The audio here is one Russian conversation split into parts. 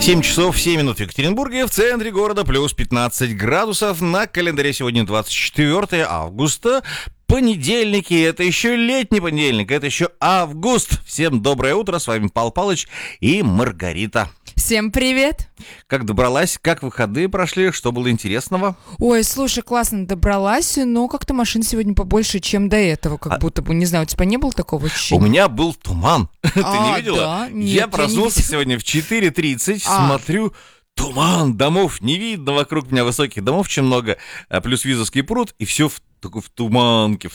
7 часов 7 минут в Екатеринбурге, в центре города плюс 15 градусов. На календаре сегодня 24 августа. Понедельники, это еще летний понедельник, это еще август. Всем доброе утро, с вами Павел Павлович и Маргарита. Всем привет! Как добралась, как выходные прошли, что было интересного? Ой, слушай, классно добралась, но как-то машин сегодня побольше, чем до этого, как будто бы, не знаю, у тебя не было такого ощущения? У меня был туман, ты не видела? Да? Нет, я проснулся сегодня в 4:30, смотрю... Туман, домов не видно, вокруг меня высоких домов очень много, плюс Визовский пруд, и все в туманке.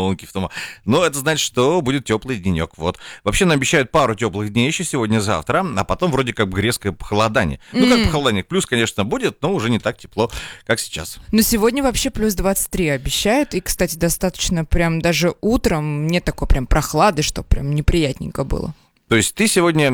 Но это значит, что будет теплый денек, вот. Вообще нам обещают пару теплых дней еще сегодня-завтра, а потом вроде как бы резкое похолодание. Ну, как похолодание, плюс, конечно, будет, но уже не так тепло, как сейчас. Но сегодня вообще плюс 23 обещают, и, кстати, достаточно прям даже утром нет такой прям прохлады, что прям неприятненько было. То есть ты сегодня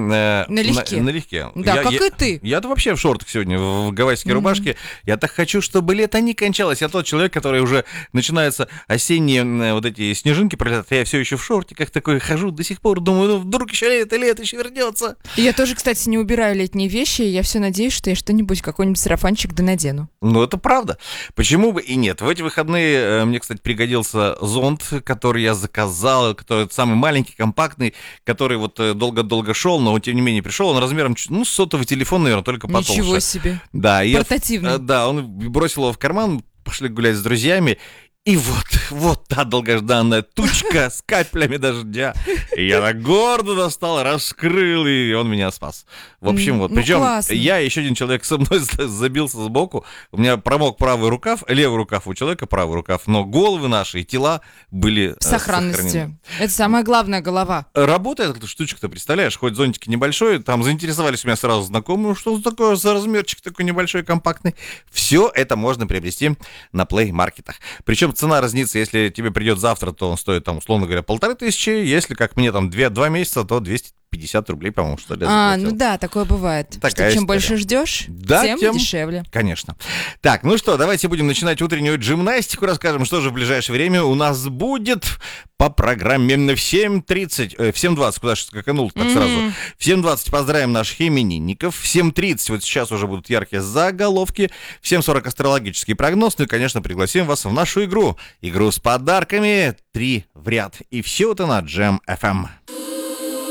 налегке. Да, как и ты. Я-то вообще в шортах сегодня, в гавайской рубашке. Я так хочу, чтобы лето не кончалось. Я тот человек, который уже начинаются осенние вот эти снежинки пролетать. Я все еще в шортиках такой хожу до сих пор. Думаю, ну вдруг еще лето еще вернется. Я тоже, кстати, не убираю летние вещи. Я все надеюсь, что я что-нибудь, какой-нибудь сарафанчик да надену. Ну, это правда. Почему бы и нет? В эти выходные мне, кстати, пригодился зонт, который я заказал, который самый маленький, компактный, который вот долго шел, но тем не менее пришел. Он размером, сотовый телефон, наверное, только потолще. Ничего себе. Да, портативный. Да, он бросил его в карман, пошли гулять с друзьями. И вот та долгожданная тучка с каплями дождя. И я так гордо достал, раскрыл, и он меня спас. В общем, вот. Причем классно. я и еще один человек со мной забился сбоку. У меня промок правый рукав, левый рукав у человека, правый рукав. Но головы наши и тела были в сохранности. сохранены. Это самая главная голова. Работает эта штучка-то, представляешь? Хоть зонтик небольшой, там заинтересовались у меня сразу знакомые, что это такое за размерчик такой небольшой, компактный. Все это можно приобрести на плей-маркетах. Причем цена разнится, если тебе придет завтра, то он стоит, там, условно говоря, 1500, если, как мне, там, 2 месяца, то 250 рублей, по-моему, что ли. Ну да, такое бывает. Такая чем история. Больше ждешь, тем дешевле. Конечно. Так, ну что, давайте будем начинать утреннюю гимнастику, расскажем, что же в ближайшее время у нас будет по программе в 7:30, в 7:20, куда же скаканул так сразу. В 7:20 поздравим наших именинников, в 7:30 вот сейчас уже будут яркие заголовки, в 7:40 астрологический прогноз, ну и, конечно, пригласим вас в нашу игру с подарками 3 в ряд. И все это на Jam FM.